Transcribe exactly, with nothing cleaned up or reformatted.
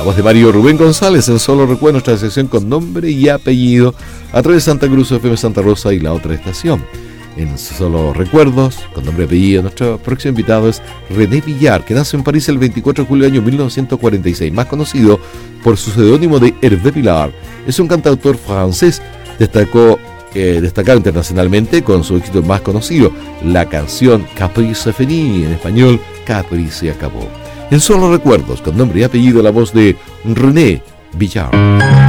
voz de Mario Rubén González en Solo Recuerdo, nuestra sección con nombre y apellido a través de Santa Cruz, F M Santa Rosa y la otra estación. En Solo Recuerdos, con nombre y apellido, nuestro próximo invitado es René Villar, que nace en París el veinticuatro de julio del año mil novecientos cuarenta y seis, más conocido por su seudónimo de Hervé Pilar. Es un cantautor francés, destacó, eh, destacado internacionalmente con su éxito más conocido, la canción Caprice Fini, en español, Caprice acabó. En Solo Recuerdos, con nombre y apellido, la voz de René Villar.